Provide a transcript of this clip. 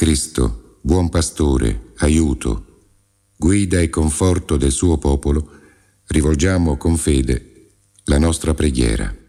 Cristo, buon pastore, aiuto, guida e conforto del suo popolo, rivolgiamo con fede la nostra preghiera.